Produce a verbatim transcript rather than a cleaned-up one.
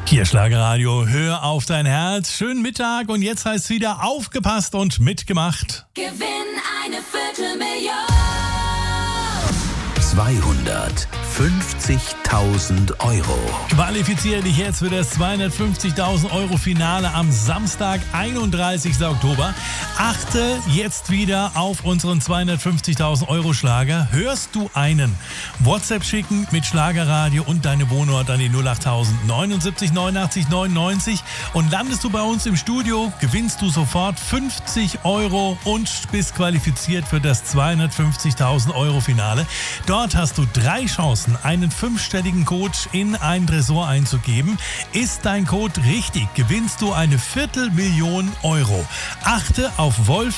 Hier Schlagerradio, hör auf dein Herz. Schönen Mittag und jetzt heißt es wieder aufgepasst und mitgemacht. Gewinn eine Viertelmillion. zweihundertfünfzigtausend Euro. Qualifiziere dich jetzt für das zweihundertfünfzigtausend Euro Finale am Samstag, einunddreißigsten Oktober. Achte jetzt wieder auf unseren zweihundertfünfzigtausend Euro Schlager. Hörst du einen? WhatsApp schicken mit Schlagerradio und deine Wohnort an die null achttausend neunundsiebzig neunundachtzig neunundneunzig und landest du bei uns im Studio, gewinnst du sofort fünfzig Euro und bist qualifiziert für das zweihundertfünfzigtausend Euro Finale. Dort hast du drei Chancen, einen fünfstelligen Code in ein Tresor einzugeben. Ist dein Code richtig, gewinnst du eine Viertelmillion Euro. Achte auf Wolf